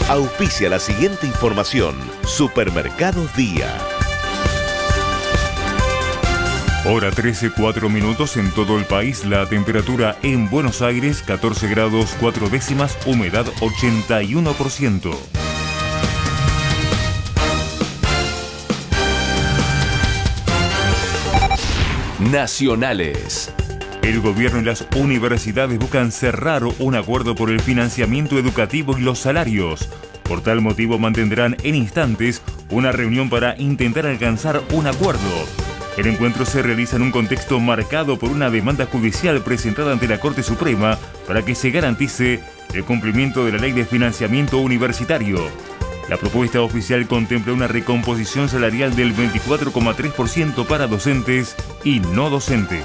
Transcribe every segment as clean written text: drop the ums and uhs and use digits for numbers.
Auspicia la siguiente información. Supermercados Día. Hora 13, 4 minutos en todo el país. La temperatura en Buenos Aires, 14 grados 4 décimas, humedad 81%. Nacionales. El gobierno y las universidades buscan cerrar un acuerdo por el financiamiento educativo y los salarios. Por tal motivo mantendrán en instantes una reunión para intentar alcanzar un acuerdo. El encuentro se realiza en un contexto marcado por una demanda judicial presentada ante la Corte Suprema para que se garantice el cumplimiento de la Ley de Financiamiento Universitario. La propuesta oficial contempla una recomposición salarial del 24,3% para docentes y no docentes.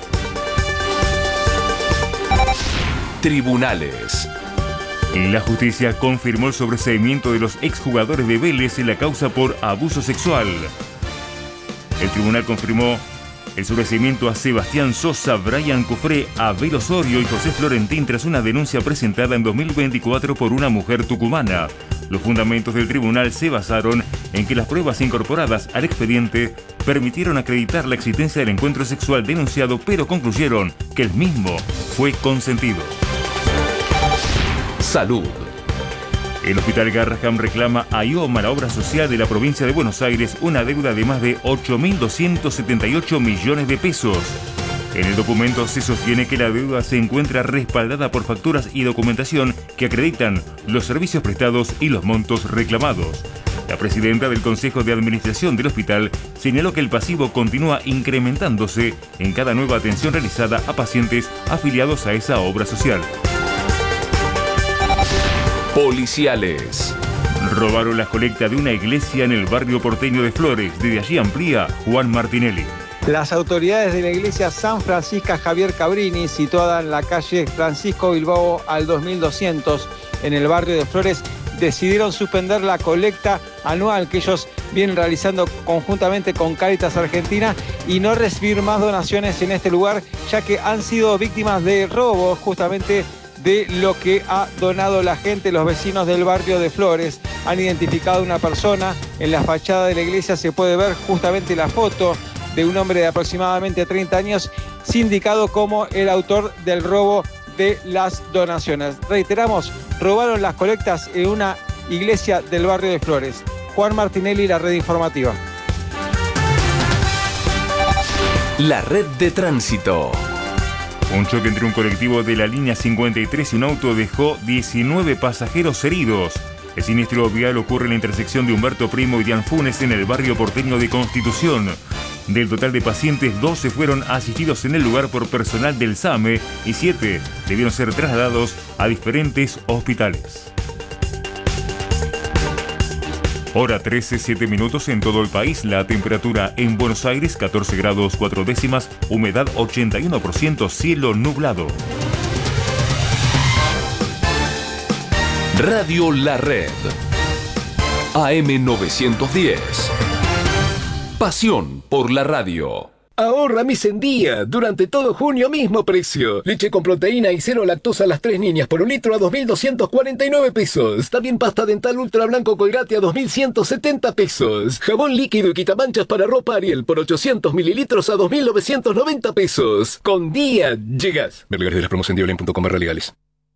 Tribunales. La justicia confirmó el sobreseimiento de los exjugadores de Vélez en la causa por abuso sexual. El tribunal confirmó el sobreseimiento a Sebastián Sosa, Brian Cufré, Abel Osorio y José Florentín tras una denuncia presentada en 2024 por una mujer tucumana. Los fundamentos del tribunal se basaron en que las pruebas incorporadas al expediente permitieron acreditar la existencia del encuentro sexual denunciado, pero concluyeron que el mismo fue consentido. Salud. El Hospital Garrahan reclama a IOMA, la obra social de la provincia de Buenos Aires, una deuda de más de 8.278 millones de pesos. En el documento se sostiene que la deuda se encuentra respaldada por facturas y documentación que acreditan los servicios prestados y los montos reclamados. La presidenta del Consejo de Administración del hospital señaló que el pasivo continúa incrementándose en cada nueva atención realizada a pacientes afiliados a esa obra social. Policiales. Robaron las colectas de una iglesia en el barrio porteño de Flores. Desde allí amplía Juan Martinelli. Las autoridades de la iglesia San Francisco Javier Cabrini, situada en la calle Francisco Bilbao al 2200, en el barrio de Flores, decidieron suspender la colecta anual que ellos vienen realizando conjuntamente con Cáritas Argentina y no recibir más donaciones en este lugar, ya que han sido víctimas de robos justamente de lo que ha donado la gente. Los vecinos del barrio de Flores han identificado una persona. En la fachada de la iglesia se puede ver justamente la foto de un hombre de aproximadamente 30 años, sindicado como el autor del robo de las donaciones. Reiteramos, robaron las colectas en una iglesia del barrio de Flores. Juan Martinelli, la red informativa. La red de tránsito. Un choque entre un colectivo de la línea 53 y un auto dejó 19 pasajeros heridos. El siniestro vial ocurre en la intersección de Humberto Primo y Dian Funes en el barrio porteño de Constitución. Del total de pacientes, 12 fueron asistidos en el lugar por personal del SAME y 7 debieron ser trasladados a diferentes hospitales. Hora 13, 7 minutos en todo el país. La temperatura en Buenos Aires, 14 grados 4 décimas, humedad 81%, cielo nublado. Radio La Red. AM 910. Pasión por la radio. Ahorra mis en día. Durante todo junio, mismo precio. Leche con proteína y cero lactosa a las 3 niñas por un litro a 2.249 pesos. También pasta dental ultra blanco Colgate a 2.170 pesos. Jabón líquido y quitamanchas para ropa Ariel por 800 mililitros a 2.990 pesos. Con día llegas. Ver lugares de las promos en diablen.com legales.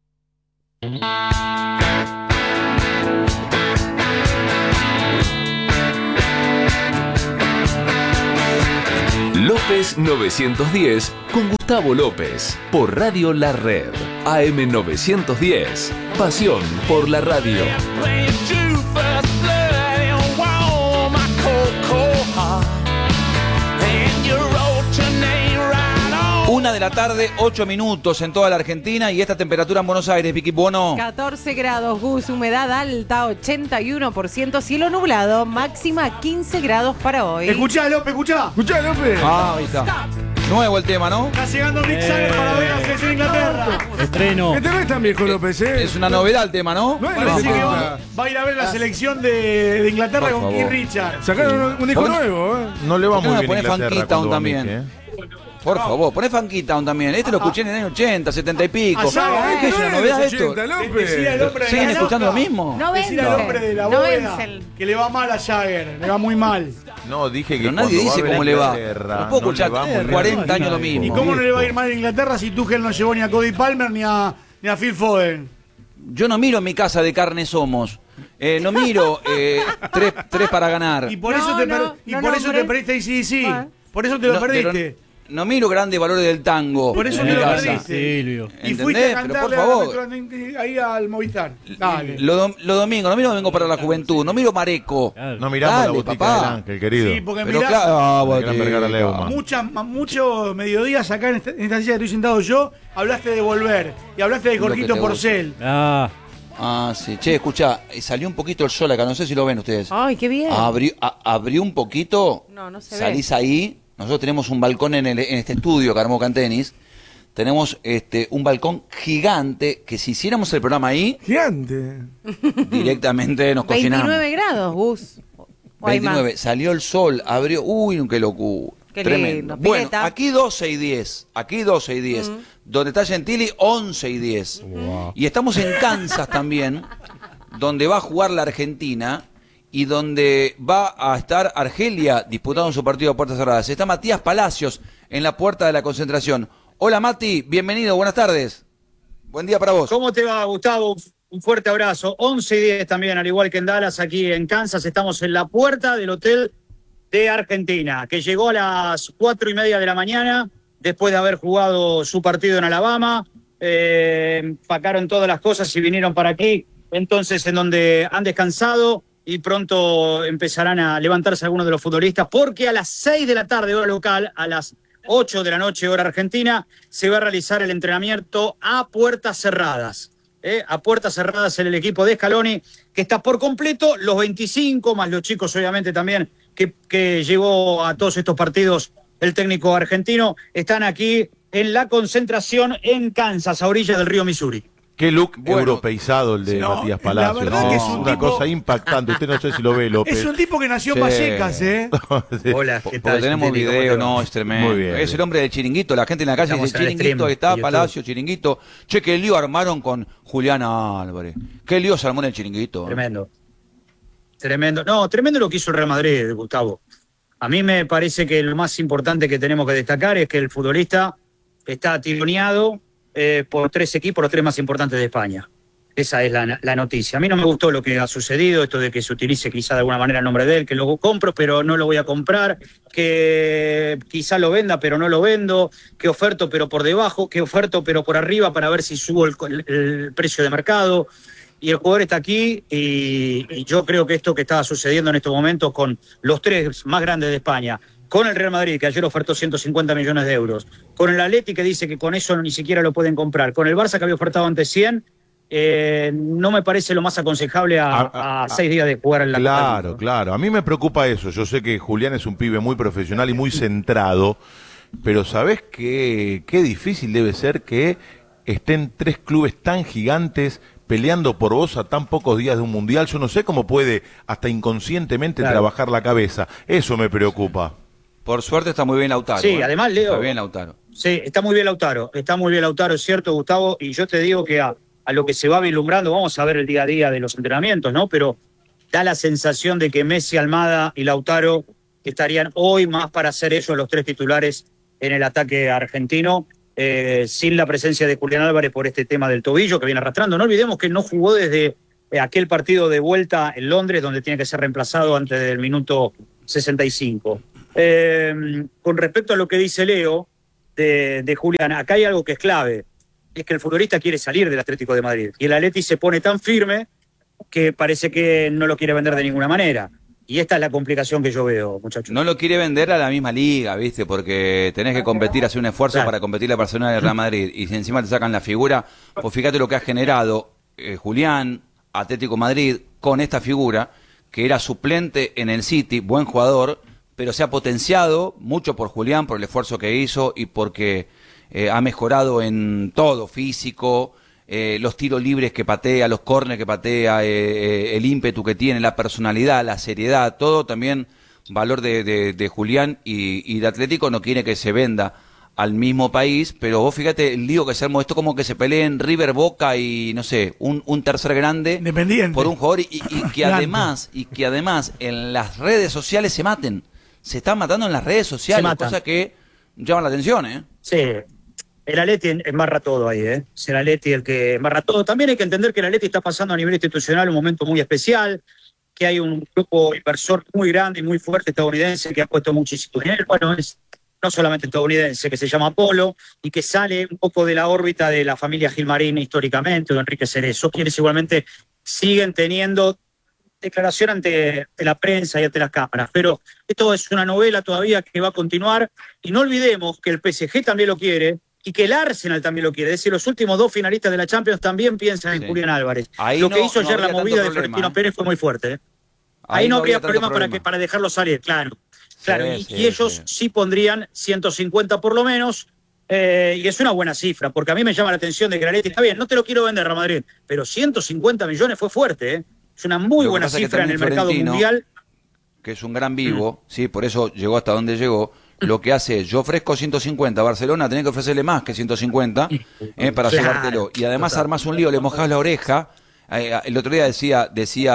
López 910 con Gustavo López por Radio La Red. AM 910. Pasión por la radio. 1 de la tarde, 8 minutos en toda la Argentina y esta temperatura en Buenos Aires, Vicky Bono. 14 grados, Gus, humedad alta, 81%, cielo nublado, máxima 15 grados para hoy. Escuchá, López, escuchá. Escuchá, López. Ah, ahí está. Nuevo el tema, ¿no? Está llegando Rick Jagger para ver la selección de Inglaterra. Estreno. ¿Qué te ves tan viejo, López, Es una novedad el tema, ¿no? Parece que va a ir a ver la selección de Inglaterra con Keith Richards. Sacaron un disco nuevo, No le va muy bien poner Inglaterra Funky con Town también. Dominic, Por favor, poné Funky Town también. Este lo escuché en el año 80, 70 y pico. Allá, ¿Qué es una novedad esto? Decía el hombre de ¿Siguen la escuchando lo loca. mismo? No Decía el hombre de la no bóveda vencen. que le va mal a Jagger, le va muy mal. No, dije que Pero nadie cuando dice va a cómo le va. Inglaterra, No puedo escuchar le va muy bien. 40 años lo ¿Y mismo. cómo no le va a ir mal en Inglaterra si Tuchel no llevó ni a Cody Palmer ni a Phil Foden? Yo no miro en mi casa de carne somos. No miro tres para ganar. Y por No, eso te, no, y no por eso te nombres. perdiste sí. Ah. Por eso te lo No, pero perdiste. no miro grandes valores del tango. Por eso en te mi lo casa. perdiste. Silvio. Y ¿Entendés? fuiste a Pero cantarle por favor. ahí al Movistar. Dale. Los domingos, no miro Domingo para la Juventud, no miro Mareco. No miramos Dale, la botica papá. del Ángel, querido. Sí, porque Pero mirás claro, Gran Vergara Leumann. muchos mediodías acá en esta silla que estoy sentado yo, hablaste de Volver y hablaste de Lo que Jorgito te gusta. Porcel. Ah, sí. Che, escuchá, salió un poquito el sol acá, no sé si lo ven ustedes. Ay, qué bien. Abrió un poquito. No se ve. Salís ahí. Nosotros tenemos un balcón en este estudio que armó Cantenis. Tenemos un balcón gigante que si hiciéramos el programa ahí, Gigante. directamente nos cocinamos. 29 grados, Gus. O hay 29, más. salió el sol, abrió, uy, qué locura. Qué Tremendo. lindo, Bueno, pileta. aquí 12 y 10, aquí 12 y 10. Donde está Gentili, 11 y 10. Y estamos en Kansas también, donde va a jugar la Argentina y donde va a estar Argelia disputando su partido a puertas cerradas. Está Matías Palacios en la puerta de la concentración. Hola Mati, bienvenido, buenas tardes. Buen día para vos. ¿Cómo te va, Gustavo? Un fuerte abrazo. 11 y 10 también, al igual que en Dallas, aquí en Kansas. Estamos en la puerta del hotel de Argentina, que llegó a las 4:30 de la mañana, después de haber jugado su partido en Alabama. Empacaron todas las cosas y vinieron para aquí. Entonces, en donde han descansado y pronto empezarán a levantarse algunos de los futbolistas, porque a las 6 de la tarde, hora local, a las 8 de la noche, hora argentina, se va a realizar el entrenamiento a puertas cerradas. A puertas cerradas en el equipo de Scaloni, que está por completo, los 25, más los chicos obviamente también, que llevó a todos estos partidos el técnico argentino, están aquí en la concentración en Kansas, a orillas del río Missouri. Qué look Bueno, europeizado el de no, Matías la Palacios. verdad que es una un tipo- cosa impactante. Usted no sé si lo ve, López. Es un tipo que nació en Sí. Vallecas, Hola, ¿qué Porque tal? tenemos Gentili? ¿Cómo video, te va? no, es tremendo. Muy bien. Es el hombre del chiringuito, la gente en la calle Estamos dice en el chiringuito, stream ahí está, de YouTube. Palacio, chiringuito. Che, qué lío armaron con Julián Álvarez. Qué lío se armó en el chiringuito. Tremendo. Tremendo. No, tremendo lo que hizo el Real Madrid, Gustavo. A mí me parece que lo más importante que tenemos que destacar es que el futbolista está tironeado por 3 equipos, los 3 más importantes de España. Esa es la noticia. A mí no me gustó lo que ha sucedido, esto de que se utilice quizá de alguna manera el nombre de él, que lo compro pero no lo voy a comprar, que quizá lo venda pero no lo vendo, que oferto pero por debajo, que oferto pero por arriba para ver si subo el precio de mercado. Y el jugador está aquí y yo creo que esto que está sucediendo en estos momentos con los 3 más grandes de España, con el Real Madrid, que ayer ofertó 150 millones de euros, con el Atleti, que dice que con eso ni siquiera lo pueden comprar, con el Barça, que había ofertado antes 100, no me parece lo más aconsejable a 6 días de jugar en la Claro, claro. A mí me preocupa eso. Yo sé que Julián es un pibe muy profesional y muy centrado, pero ¿sabés qué difícil debe ser que estén 3 clubes tan gigantes peleando por vos a tan pocos días de un mundial? Yo no sé cómo puede hasta inconscientemente trabajar la cabeza. Eso me preocupa. Por suerte está muy bien Lautaro. Sí, además, Leo. Está bien Lautaro. Sí, está muy bien Lautaro, es cierto, Gustavo, y yo te digo que a lo que se va vislumbrando, vamos a ver el día a día de los entrenamientos, ¿no? Pero da la sensación de que Messi, Almada y Lautaro estarían hoy más para ser ellos los 3 titulares en el ataque argentino, sin la presencia de Julián Álvarez por este tema del tobillo que viene arrastrando. No olvidemos que no jugó desde aquel partido de vuelta en Londres, donde tiene que ser reemplazado antes del minuto 65. Con respecto a lo que dice Leo de Julián, acá hay algo que es clave, es que el futbolista quiere salir del Atlético de Madrid y el Atleti se pone tan firme que parece que no lo quiere vender de ninguna manera. Y esta es la complicación que yo veo, muchachos. No lo quiere vender a la misma liga, ¿viste? Porque tenés que competir, hacer un esfuerzo para competir la Barcelona y el Real Madrid. Y si encima te sacan la figura, pues fíjate lo que ha generado Julián, Atlético Madrid, con esta figura, que era suplente en el City, buen jugador, pero se ha potenciado mucho por Julián, por el esfuerzo que hizo y porque ha mejorado en todo, físico, los tiros libres que patea, los córneres que patea, el ímpetu que tiene, la personalidad, la seriedad, todo también valor de Julián y de Atlético no quiere que se venda al mismo país, pero vos fíjate el lío que se armó, esto como que se peleen River, Boca y no sé, un tercer grande Independiente. por un jugador y que además en las redes sociales se maten, se están matando en las redes sociales, cosa que llama la atención, ¿eh? Sí, el Atleti embarra todo ahí, ¿eh? Es el Atleti el que embarra todo. También hay que entender que el Atleti está pasando a nivel institucional un momento muy especial, que hay un grupo inversor muy grande y muy fuerte estadounidense que ha puesto muchísimo dinero. Bueno, es no solamente estadounidense, que se llama Apolo y que sale un poco de la órbita de la familia Gilmarín históricamente, o Enrique Cerezo, quienes igualmente siguen teniendo declaración ante la prensa y ante las cámaras. Pero esto es una novela todavía que va a continuar, y no olvidemos que el PSG también lo quiere y que el Arsenal también lo quiere. Es decir, los últimos 2 finalistas de la Champions también piensan en Julián Álvarez. Ahí lo que hizo no ayer la habría movida de tanto Florentino problema, Pérez fue muy fuerte, ¿eh? Ahí no habría problema para dejarlo salir, claro. Y ellos sí pondrían 150 por lo menos, y es una buena cifra, porque a mí me llama la atención de que el Atleti, está bien, no te lo quiero vender, Real Madrid, pero 150 millones fue fuerte, ¿eh? Es una muy buena cifra en el mercado mundial. Que es un gran vivo, sí, por eso llegó hasta donde llegó. Lo que hace es, yo ofrezco 150, Barcelona tenés que ofrecerle más que 150 para llevártelo. Y además armás un lío, le mojás la oreja. El otro día decía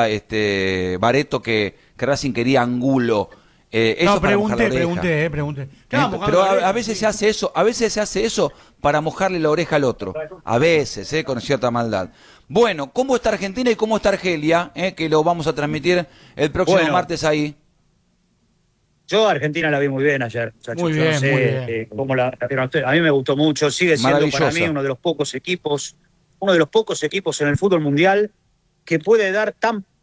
Bareto que Racing quería Angulo. Eso pregunté. Pero a veces se hace eso, para mojarle la oreja al otro. A veces, con cierta maldad. Bueno, ¿cómo está Argentina y cómo está Argelia? Que lo vamos a transmitir el próximo martes ahí. Yo a Argentina la vi muy bien ayer. Muy bien, muy bien. Cómo la vieron ustedes. A mí me gustó mucho. Sigue siendo para mí uno de los pocos equipos en el fútbol mundial que puede dar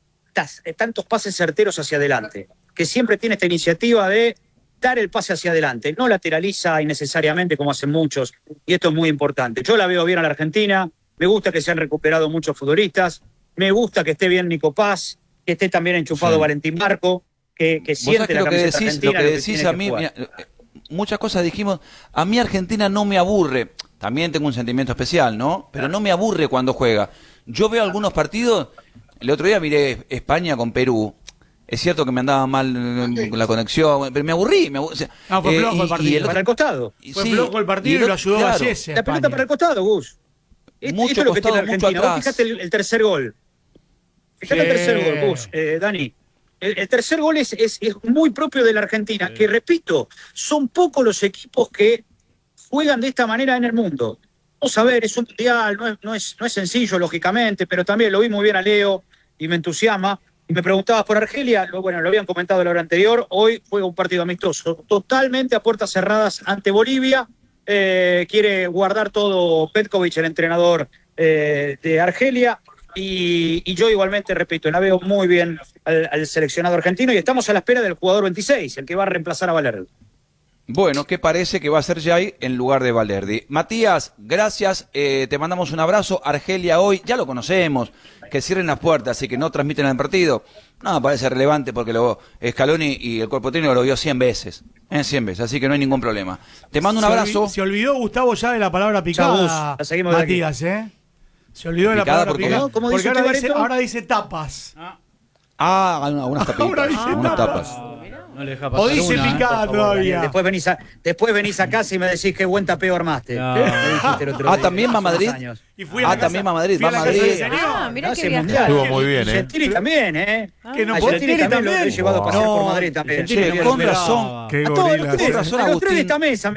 tantos pases certeros hacia adelante, que siempre tiene esta iniciativa de dar el pase hacia adelante, no lateraliza innecesariamente como hacen muchos, y esto es muy importante. Yo la veo bien a la Argentina, me gusta que se han recuperado muchos futbolistas, me gusta que esté bien Nico Paz, que esté también enchufado Valentín Barco, que siente la camiseta argentina. Lo que decís a mí, mira, muchas cosas dijimos, a mí Argentina no me aburre, también tengo un sentimiento especial, ¿no? Pero no me aburre cuando juega. Yo veo algunos partidos, el otro día miré España con Perú. Es cierto que me andaba mal la conexión, pero me aburrí. Fue flojo el partido. Para el costado. Fue flojo el partido y lo ayudó a Vallese. La pelota para el costado, Gus. Esto es lo que tiene Argentina. Fíjate el tercer gol. Fíjate el tercer gol, Gus, Dani. El tercer gol es muy propio de la Argentina, que repito, son pocos los equipos que juegan de esta manera en el mundo. Vamos a ver, es un mundial, no es sencillo, lógicamente, pero también lo vi muy bien a Leo y me entusiasma. Y me preguntabas por Argelia, bueno, lo habían comentado la hora anterior, hoy juega un partido amistoso, totalmente a puertas cerradas ante Bolivia. Quiere guardar todo Petkovic, el entrenador de Argelia, y yo igualmente, repito, la veo muy bien al seleccionado argentino, y estamos a la espera del jugador 26, el que va a reemplazar a Valverde. Bueno, ¿qué parece que va a ser Jay en lugar de Valverde? Matías, gracias, te mandamos un abrazo. Argelia hoy, ya lo conocemos, que cierren las puertas y que no transmiten el partido. No me parece relevante porque Scaloni y el cuerpo técnico lo vio 100 veces, 100 veces, así que no hay ningún problema. Te mando un abrazo. Se olvidó Gustavo ya de la palabra picada, Matías, Se olvidó de la palabra picada, porque ahora dice tapas. Algunas tapitas, algunas tapas. No le deja pasar. O dice picada todavía. Después venís a casa y me decís qué buen tapeo armaste. También va a Madrid. También va a Madrid. Va a Madrid. Mira qué bien. Estuvo muy bien, Gentili también, Que no Gentili también lo he llevado a pasear por Madrid también. Con razón. Con razón, a los tres de Agustín. esta mesa,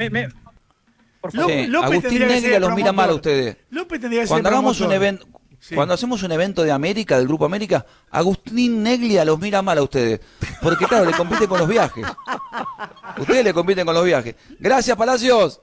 por favor. Agustín Neglia los mira mal a ustedes. Cuando hagamos un evento... Cuando hacemos un evento de América, del Grupo América, Agustín Neglia los mira mal a ustedes. Porque claro, le compiten con los viajes. Ustedes le compiten con los viajes. Gracias, Palacios.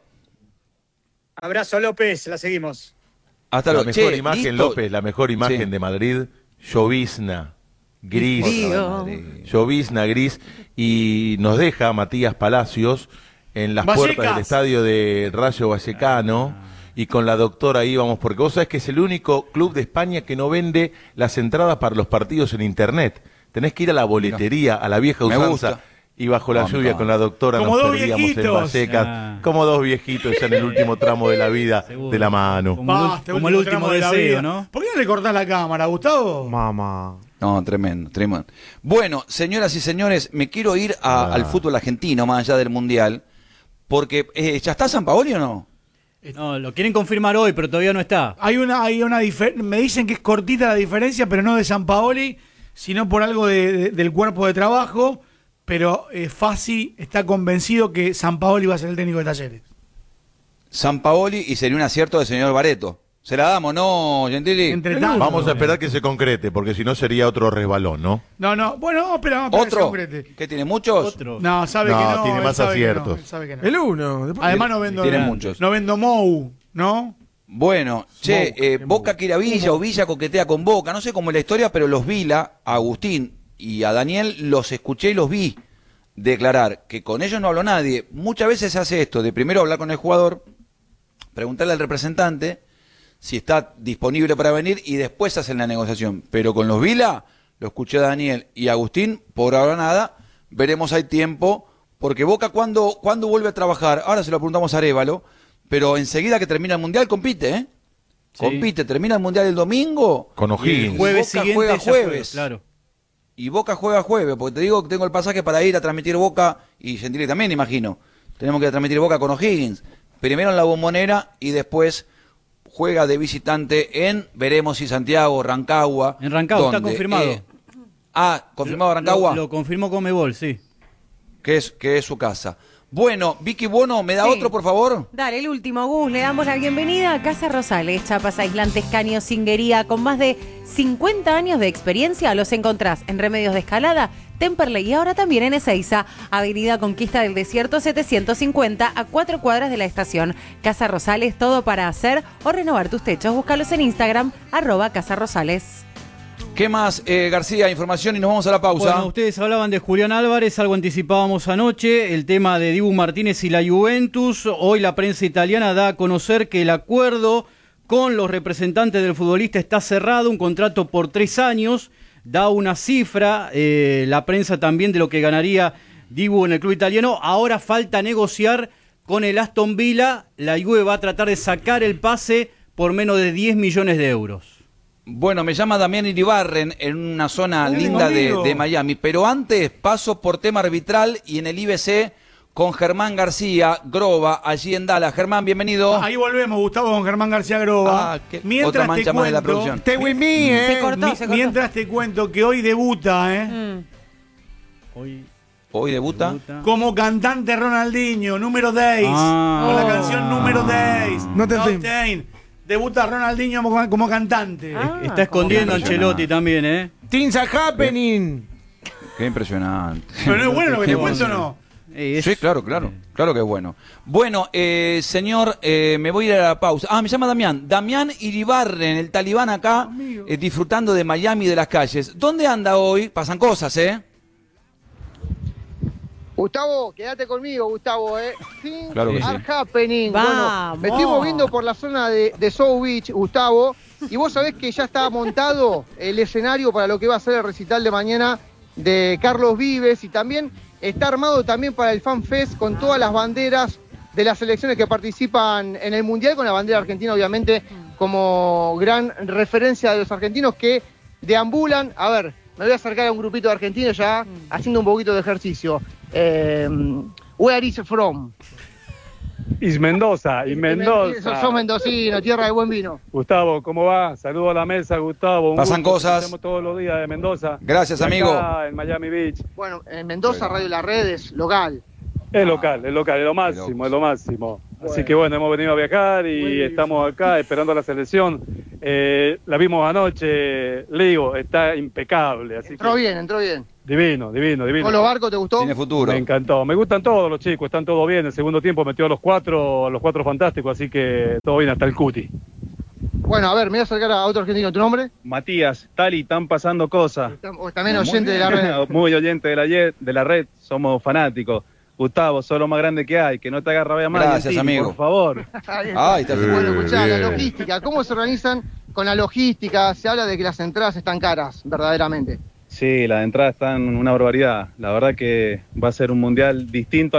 Abrazo, López, la seguimos. Hasta la luego. mejor imagen, López, la mejor imagen de Madrid, llovizna, gris. Llovizna, gris. Y nos deja Matías Palacios en las puertas del estadio de Rayo Vallecano. Y con la doctora íbamos, porque vos sabés que es el único club de España que no vende las entradas para los partidos en internet. Tenés que ir a la boletería, a la vieja usanza, y bajo la lluvia con la doctora como nos perdíamos en Vallecas, como dos viejitos ya en el último tramo de la vida de la mano. Como el último deseo, ¿no? ¿Por qué no le cortás la cámara, Gustavo? Mamá. No, tremendo. Bueno, señoras y señores, me quiero ir al fútbol argentino, más allá del Mundial, Porque, ¿ya está Sampaoli o no? No, lo quieren confirmar hoy, pero todavía no está. Me dicen que es cortita la diferencia, pero no de Sampaoli, sino por algo del cuerpo de trabajo, pero Fassi está convencido que Sampaoli va a ser el técnico de Talleres. Sampaoli, y sería un acierto del señor Barreto. Se la damos, ¿no, Gentili? Vamos a esperar que se concrete, porque si no sería otro resbalón, ¿no? No, bueno, vamos a esperar que se concrete. ¿Qué tiene muchos? No, sabe que no. Tiene más aciertos. El uno. Además no vendo tiene muchos. No vendo Mou, ¿no? Bueno, Boca quiere a Villa o Villa coquetea con Boca. No sé cómo es la historia, pero los Vila, a Agustín y a Daniel, los escuché y los vi declarar que con ellos no habló nadie. Muchas veces se hace esto, de primero hablar con el jugador, preguntarle al representante si está disponible para venir y después hacen la negociación. Pero con los Vila, lo escuché a Daniel y a Agustín, por ahora nada, veremos hay tiempo, porque Boca ¿cuándo vuelve a trabajar? Ahora se lo preguntamos a Arévalo, pero enseguida que termina el Mundial compite, ¿eh? Sí. Compite, termina el Mundial el domingo. Con O'Higgins. El jueves Boca siguiente juega jueves. Claro. Y Boca juega jueves, porque te digo que tengo el pasaje para ir a transmitir Boca, y Gentili también, imagino. Tenemos que ir a transmitir Boca con O'Higgins. Primero en la Bombonera y después juega de visitante veremos si Santiago, Rancagua. En Rancagua, está confirmado. ¿Confirmado Rancagua? Lo confirmó Conmebol, sí. Que es su casa. Bueno, Vicky Bono, ¿me da otro, por favor? Dale, el último, Gus. Le damos la bienvenida a Casa Rosales, chapas aislantes, caños, cinguería, con más de 50 años de experiencia. Los encontrás en Remedios de Escalada, Temperley y ahora también en Ezeiza, Avenida Conquista del Desierto 750, a 4 cuadras de la estación. Casa Rosales, todo para hacer o renovar tus techos. Búscalos en Instagram, @Casa Rosales. ¿Qué más, García? Información y nos vamos a la pausa. Bueno, ustedes hablaban de Julián Álvarez, algo anticipábamos anoche, el tema de Dibu Martínez y la Juventus. Hoy la prensa italiana da a conocer que el acuerdo con los representantes del futbolista está cerrado, un contrato por 3 años, da una cifra, la prensa también de lo que ganaría Dibu en el club italiano. Ahora falta negociar con el Aston Villa, la Juve va a tratar de sacar el pase por menos de 10 millones de euros. Bueno, me llama Damián Iribarren en una zona linda de Miami, pero antes paso por tema arbitral y en el IBC con Germán García Groba, allí en Dallas. Germán, bienvenido. Ahí volvemos, Gustavo, con Germán García Groba. Otra mancha más de la producción. Se cortó. Mientras te cuento que hoy debuta, Hoy debuta como cantante Ronaldinho, número 10, con la canción número 10. No te debuta Ronaldinho como cantante. Está escondiendo a Ancelotti también, ¿eh? Things are happening. Qué impresionante. Pero no es bueno lo que te cuento, ¿no? Sí, claro que es bueno. Bueno, señor, me voy a ir a la pausa. Me llama Damián Iribarren, el talibán acá, disfrutando de Miami y de las calles. ¿Dónde anda hoy? Pasan cosas, Gustavo, quédate conmigo, Gustavo, Things claro que are sí. happening. Bueno, me estoy moviendo por la zona de South Beach, Gustavo, y vos sabés que ya está montado el escenario para lo que va a ser el recital de mañana de Carlos Vives, y también está armado también para el Fan Fest con todas las banderas de las selecciones que participan en el Mundial, con la bandera argentina obviamente como gran referencia de los argentinos que deambulan. A ver, me voy a acercar a un grupito de argentinos ya haciendo un poquito de ejercicio. Where is from? Is Mendoza, y Mendoza. Sos mendocino, tierra de buen vino. Gustavo, ¿cómo va? Saludo a la mesa, Gustavo. Pasan cosas. Hacemos todos los días de Mendoza. Gracias, amigo. Acá en Miami Beach. Bueno, en Mendoza, Radio La Red es local. Es local, es lo máximo, es lo máximo. Bueno. Así que bueno, hemos venido a viajar y estamos acá esperando a la selección. La vimos anoche, Leo, está impecable. Así entró bien. Divino. ¿Con los barcos te gustó? Tiene futuro. Me encantó. Me gustan todos los chicos, están todos bien. El segundo tiempo metió a los cuatro fantásticos, así que todo bien hasta el cuti. Bueno, a ver, me voy a acercar a otro argentino. ¿Tu nombre? Matías, Tali, están pasando cosas. También oyente de la red. Muy oyente de la red, somos fanáticos. Gustavo, sos lo más grande que hay, que no te haga rabia más. Gracias, amigo. Por favor. Bueno, escuchá, la logística, ¿cómo se organizan con la logística? Se habla de que las entradas están caras, verdaderamente. Sí, las entradas están una barbaridad. La verdad que va a ser un mundial distinto a